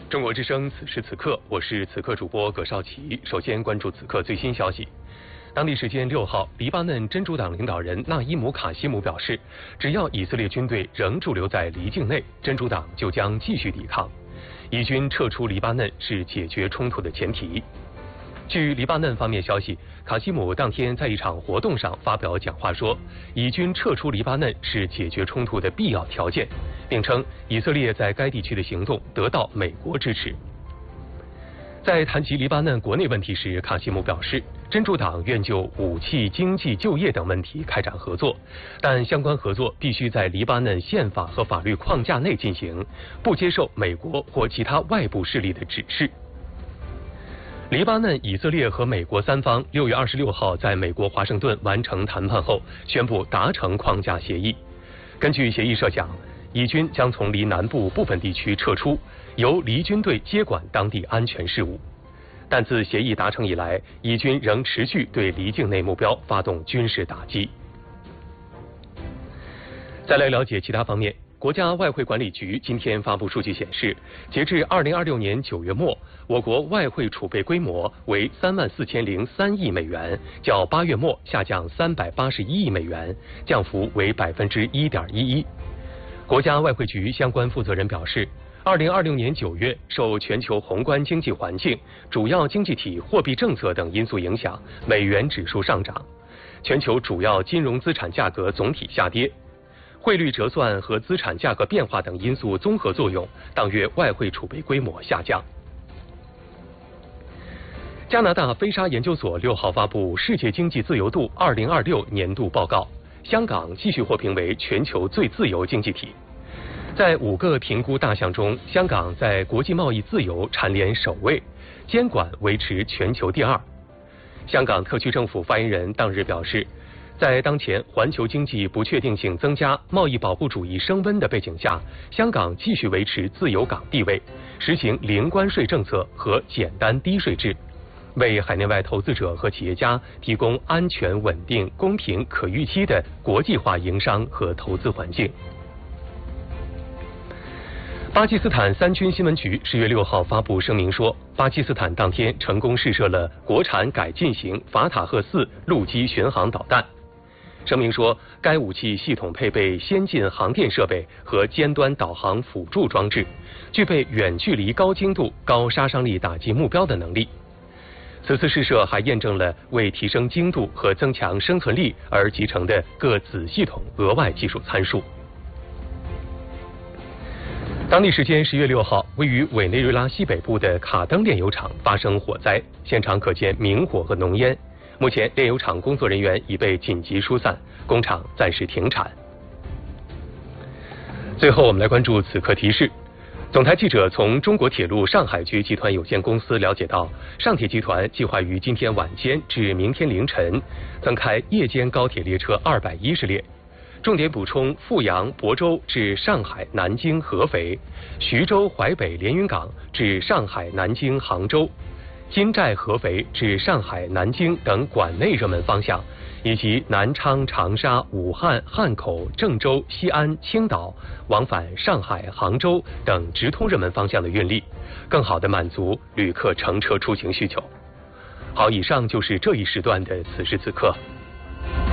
中国之声此时此刻，我是此刻主播葛绍奇。首先关注此刻最新消息。当地时间6号，黎巴嫩真主党领导人纳伊姆·卡西姆表示，只要以色列军队仍驻留在黎境内，真主党就将继续抵抗。以军撤出黎巴嫩是解决冲突的前提。据黎巴嫩方面消息，卡西姆当天在一场活动上发表讲话说，以军撤出黎巴嫩是解决冲突的必要条件，并称以色列在该地区的行动得到美国支持。在谈及黎巴嫩国内问题时，卡西姆表示，真主党愿就武器、经济、就业等问题开展合作，但相关合作必须在黎巴嫩宪法和法律框架内进行，不接受美国或其他外部势力的指示。黎巴嫩、以色列和美国三方6月26号在美国华盛顿完成谈判后，宣布达成框架协议。根据协议设想，以军将从黎南部部分地区撤出，由黎军队接管当地安全事务。但自协议达成以来，以军仍持续对黎境内目标发动军事打击。再来了解其他方面。国家外汇管理局今天发布数据显示，截至2026年9月末，我国外汇储备规模为34003亿美元，较8月末下降381亿美元，降幅为1.11%。国家外汇局相关负责人表示，2026年9月，受全球宏观经济环境、主要经济体货币政策等因素影响，美元指数上涨，全球主要金融资产价格总体下跌。汇率折算和资产价格变化等因素综合作用，当月外汇储备规模下降。加拿大菲沙研究所6号发布《世界经济自由度2026年度报告》，香港继续获评为全球最自由经济体。在5个评估大项中，香港在国际贸易自由蝉联首位，监管维持全球第2。香港特区政府发言人当日表示，在当前环球经济不确定性增加、贸易保护主义升温的背景下，香港继续维持自由港地位，实行零关税政策和简单低税制，为海内外投资者和企业家提供安全、稳定、公平、可预期的国际化营商和投资环境。巴基斯坦三军新闻局10月6号发布声明说，巴基斯坦当天成功试射了国产改进型法塔赫4陆基巡航导弹。声明说，该武器系统配备先进航电设备和尖端导航辅助装置，具备远距离高精度、高杀伤力打击目标的能力。此次试射还验证了为提升精度和增强生存力而集成的各子系统额外技术参数。当地时间10月6号，位于委内瑞拉西北部的卡登炼油厂发生火灾，现场可见明火和浓烟。目前，炼油厂工作人员已被紧急疏散，工厂暂时停产。最后，我们来关注此刻提示。总台记者从中国铁路上海局集团有限公司了解到，上铁集团计划于今天晚间至明天凌晨增开夜间高铁列车210列，重点补充阜阳、亳州至上海、南京、合肥、徐州、淮北、连云港至上海、南京、杭州、金寨、合肥至上海、南京等管内热门方向，以及南昌、长沙、武汉、汉口、郑州、西安、青岛往返上海、杭州等直通热门方向的运力，更好地满足旅客乘车出行需求。好，以上就是这一时段的此时此刻。